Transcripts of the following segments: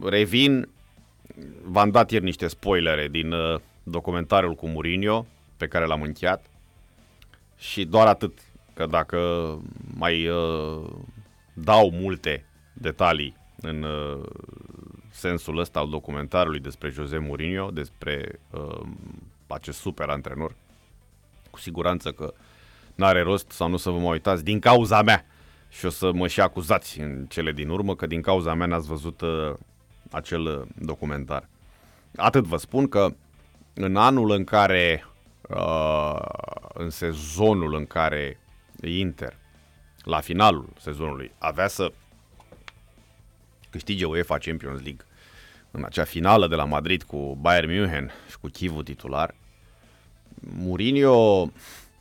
revin, v-am dat ieri niște spoilere din documentarul cu Mourinho, pe care l-am încheiat, și doar atât, că dacă mai dau multe detalii în sensul ăsta al documentarului despre José Mourinho, despre acest super antrenor, cu siguranță că n-are rost sau nu să vă mai uitați din cauza mea și o să mă și acuzați în cele din urmă că din cauza mea n-ați văzut acel documentar. Atât vă spun că în anul în care, în sezonul în care Inter, la finalul sezonului, avea să câștige UEFA Champions League, în acea finală de la Madrid cu Bayern München și cu Chivu titular, Mourinho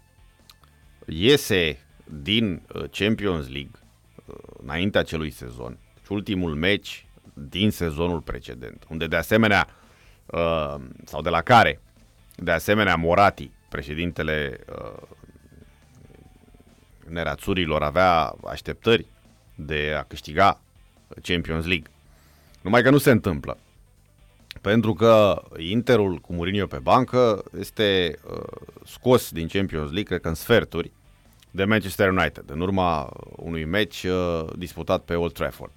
iese din Champions League înaintea acelui sezon, ultimul meci din sezonul precedent, unde de asemenea, sau de la care, de asemenea, Moratti, președintele nerațurilor, avea așteptări de a câștiga Champions League. Numai că nu se întâmplă. Pentru că Interul cu Mourinho pe bancă este scos din Champions League, cred că în sferturi, de Manchester United, în urma unui meci disputat pe Old Trafford.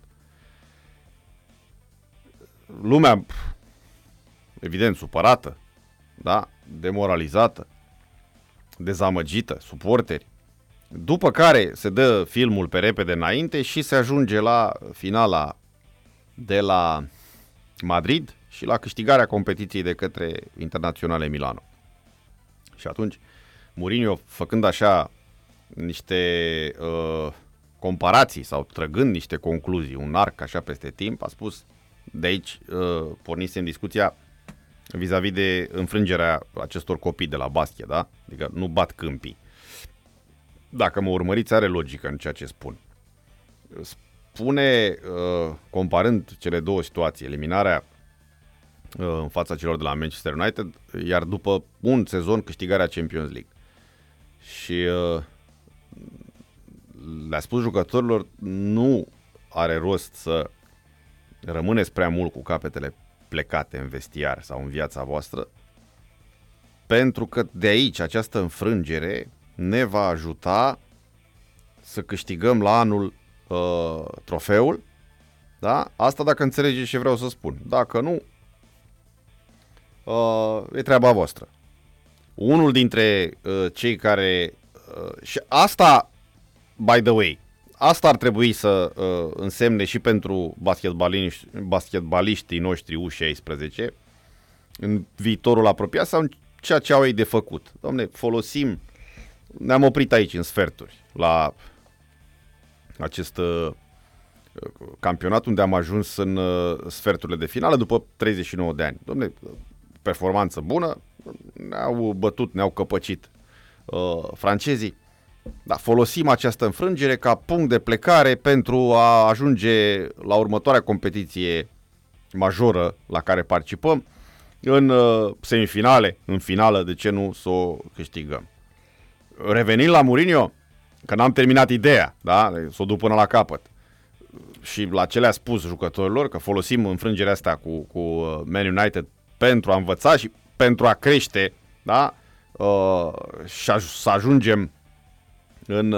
Lumea, evident, supărată, da? Demoralizată, dezamăgită, suporteri. După care se dă filmul pe repede înainte și se ajunge la finala de la Madrid și la câștigarea competiției de către Internaționale Milano. Și atunci Mourinho, făcând așa niște comparații sau trăgând niște concluzii, un arc așa peste timp, a spus: de aici pornisem discuția vis-a-vis de înfrângerea acestor copii de la basket, da? Adică nu bat câmpii. Dacă mă urmăriți, are logică în ceea ce spun. Spune, comparând cele două situații, eliminarea în fața celor de la Manchester United, iar după un sezon câștigarea Champions League. Și le-a spus jucătorilor: nu are rost să rămâneți prea mult cu capetele plecate în vestiar sau în viața voastră, pentru că de aici această înfrângere ne va ajuta să câștigăm la anul trofeul, da? Asta dacă înțelegeți ce vreau să spun. Dacă nu, e treaba voastră. Unul dintre cei care și asta, by the way, asta ar trebui să însemne și pentru basketbaliștii noștri U16 în viitorul apropiat sau în ceea ce au ei de făcut. Doamne, folosim, ne-am oprit aici în sferturi la acest campionat unde am ajuns în sferturile de finală după 39 de ani. Doamne, performanță bună, ne-au bătut, ne-au căpăcit francezii. Da, folosim această înfrângere ca punct de plecare pentru a ajunge la următoarea competiție majoră la care participăm, în semifinale, în finală, de ce nu să o câștigăm. Revenind la Mourinho, că n-am terminat ideea, da? Să o duc până la capăt. Și la ce le-a spus jucătorilor, că folosim înfrângerea asta cu Man United pentru a învăța și pentru a crește, da? Și să ajungem în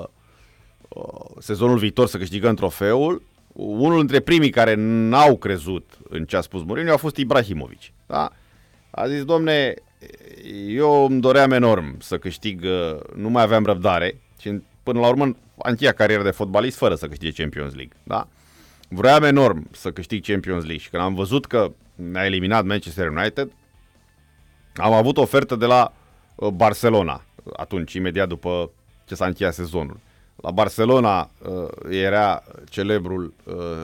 sezonul viitor să câștigăm trofeul. Unul dintre primii care n-au crezut în ce a spus Mourinho a fost Ibrahimovic. Da? A zis: domne, eu îmi doream enorm să câștig, nu mai aveam răbdare și până la urmă am încheiat cariera de fotbalist fără să câștige Champions League. Da? Vroiam enorm să câștig Champions League și când am văzut că ne-a eliminat Manchester United, am avut ofertă de la Barcelona, atunci, imediat după ce s-a încheiat sezonul. La Barcelona era celebrul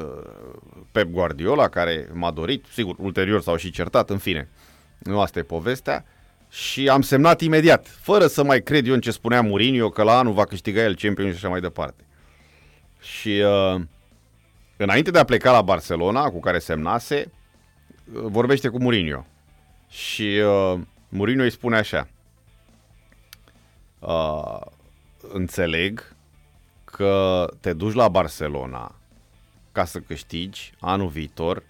Pep Guardiola, care m-a dorit, sigur, ulterior s-au și certat, în fine, nu asta e povestea, și am semnat imediat, fără să mai cred eu în ce spunea Mourinho, că la anul va câștiga el Champions și așa mai departe. Și înainte de a pleca la Barcelona, cu care semnase, vorbește cu Mourinho. Și Mourinho îi spune așa: înțeleg că te duci la Barcelona ca să câștigi anul viitor